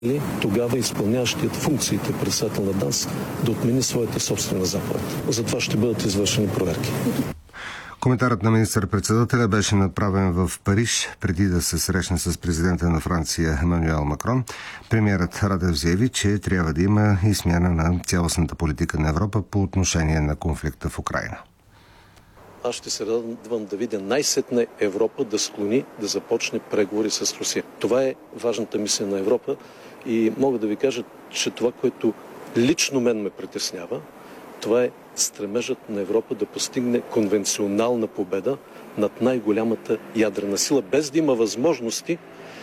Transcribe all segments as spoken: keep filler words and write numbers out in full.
Тогава изпълняващият функциите председател на ДАНС да отмени своята собствена заповед. Затова ще бъдат извършени проверки. Коментарът на министър-председателя беше направен в Париж, преди да се срещне с президента на Франция Емануел Макрон. Премиерът Радев заяви, че трябва да има и смяна на цялостната политика на Европа по отношение на конфликта в Украйна. Аз ще се радвам да видя най-сетне Европа да склони да започне преговори с Русия. Това е важната мисия на Европа и мога да ви кажа, че това, което лично мен ме притеснява, това е стремежът на Европа да постигне конвенционална победа над най-голямата ядрена сила, без да има възможности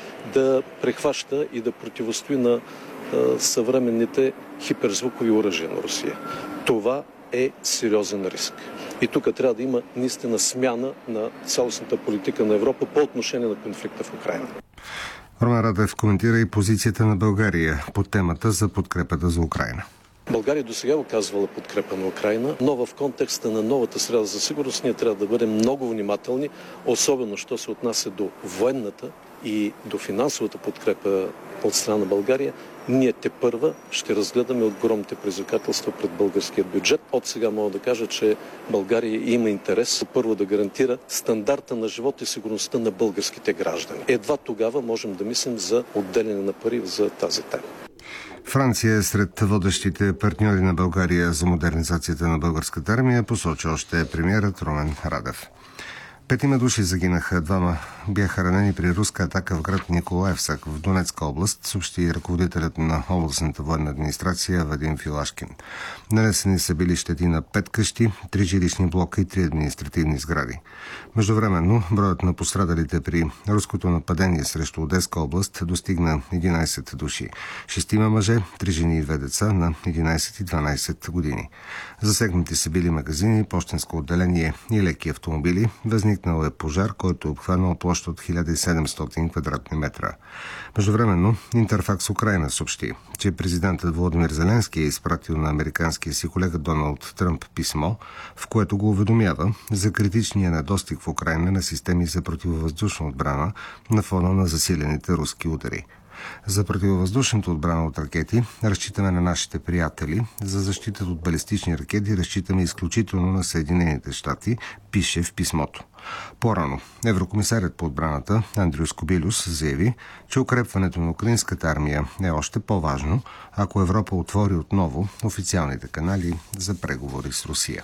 да прехваща и да противостои на а, съвременните хиперзвукови оръжия на Русия. Това е сериозен риск. И тук трябва да има наистина смяна на цялостната политика на Европа по отношение на конфликта в Украйна. Румен Радев коментира и позицията на България по темата за подкрепата за Украйна. България до сега оказвала подкрепа на Украйна, но в контекста на новата среда за сигурност ние трябва да бъдем много внимателни, особено що се отнася до военната и до финансовата подкрепа от страна на България. Ние тепърва ще разгледаме огромните предизвикателства пред българския бюджет. От сега мога да кажа, че България има интерес първо да гарантира стандарта на живота и сигурността на българските граждани. Едва тогава можем да мислим за отделяне на пари за тази тема. Франция е сред водещите партньори на България за модернизацията на българската армия, посочи още премиерът Румен Радев. Петима души загинаха, двама бяха ранени при руска атака в град Николаевск в Донецка област, съобщи ръководителят на областната военна администрация Вадим Филашкин. Нанесени са били щети на пет къщи, три жилищни блока и три административни сгради. Междувременно, броят на пострадалите при руското нападение срещу Одеска област достигна единайсет души. Шестима мъже, три жени и две деца на единайсет и дванайсет години. Засегнати са били магазини, пощенско отделение и леки автомобили. Възникнал е пожар, който е обхванал площ от хиляда и седемстотин квадратни метра. Междувременно, Интерфакс Украйна съобщи, че президентът Володимир Зеленски е изпратил на американския си колега Доналд Тръмп писмо, в което го уведомява за критичния недостиг в Украйна на системи за противовъздушна отбрана на фона на засилените руски удари. За противовъздушната отбрана от ракети разчитаме на нашите приятели. За защита от балистични ракети разчитаме изключително на Съединените щати, пише в писмото. По-рано еврокомисарят по отбраната Андрюс Кобилюс заяви, че укрепването на украинската армия е още по-важно, ако Европа отвори отново официалните канали за преговори с Русия.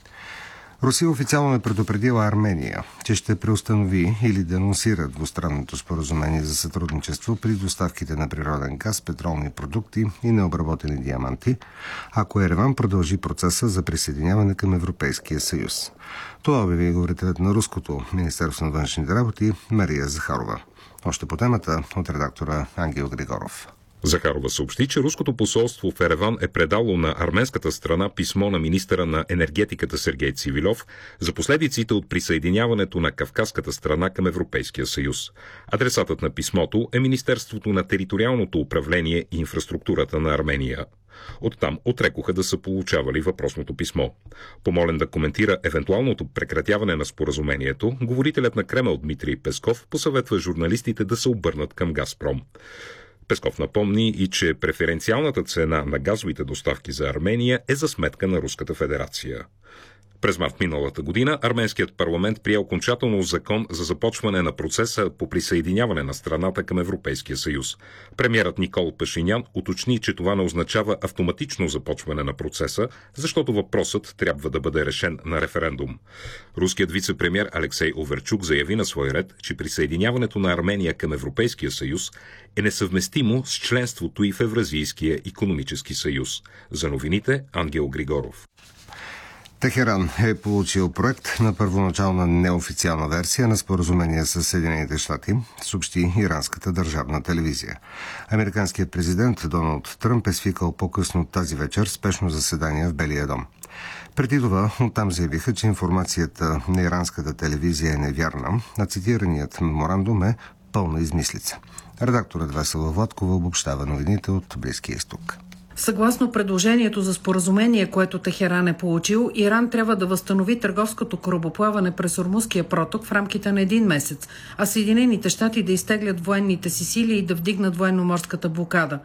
Русия официално е предупредила Армения, че ще преустанови или денонсира двустранното споразумение за сътрудничество при доставките на природен газ, петролни продукти и необработени диаманти, ако Ереван продължи процеса за присъединяване към Европейския съюз. Това обяви говорителят на руското Министерство на външните работи Мария Захарова. Още по темата от редактора Ангел Григоров. Захарова съобщи, че руското посолство в Ереван е предало на арменската страна писмо на министъра на енергетиката Сергей Цивилов за последиците от присъединяването на кавказската страна към Европейския съюз. Адресатът на писмото е Министерството на териториалното управление и инфраструктурата на Армения. Оттам отрекоха да са получавали въпросното писмо. Помолен да коментира евентуалното прекратяване на споразумението, говорителят на Кремъл Дмитрий Песков посъветва журналистите да се обърнат към Газпром. Песков напомни и, че преференциалната цена на газовите доставки за Армения е за сметка на Руската федерация. През март миналата година арменският парламент прие окончателно закон за започване на процеса по присъединяване на страната към Европейския съюз. Премиерът Никол Пашинян уточни, че това не означава автоматично започване на процеса, защото въпросът трябва да бъде решен на референдум. Руският вице-премиер Алексей Оверчук заяви на свой ред, че присъединяването на Армения към Европейския съюз е несъвместимо с членството и в Евразийския икономически съюз. За новините Ангел Григоров. Техеран е получил проект на първоначална неофициална версия на споразумение с Съединените щати, съобщи иранската държавна телевизия. Американският президент Доналд Тръмп е свикал по-късно тази вечер спешно заседание в Белия дом. Преди това оттам заявиха, че информацията на иранската телевизия е невярна, а цитираният меморандум е пълна измислица. Редакторът Весела Владкова обобщава новините от Близкия изток. Съгласно предложението за споразумение, което Техеран е получил, Иран трябва да възстанови търговското корабоплаване през Ормузския проток в рамките на един месец, а Съединените щати да изтеглят военните си сили и да вдигнат военноморската блокада.